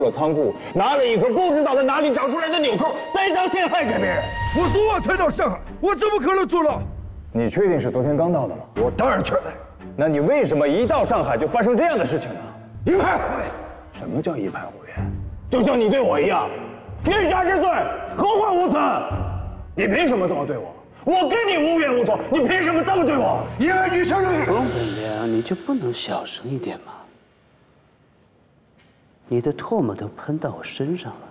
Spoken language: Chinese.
了仓库，拿了一颗不知道在哪里长出来的纽扣，栽赃陷害给别人。 我昨晚才到上海，我怎么可能坐牢？ 你确定是昨天刚到的吗？ 我当然确定。 那你为什么一到上海就发生这样的事情呢？ 一派胡言。 什么叫一派胡言？就像你对我一样，天下之罪，何患无辞？你凭什么这么对我？我跟你无冤无仇，你凭什么这么对我？ 因为你是律王本良，你就不能小声一点吗？你的唾沫都喷到我身上了。